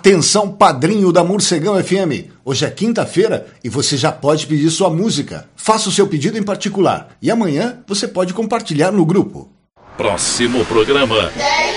Atenção, padrinho da Morcegão FM. Hoje é quinta-feira e você já pode pedir sua música. Faça o seu pedido em particular e amanhã você pode compartilhar no grupo. Próximo programa.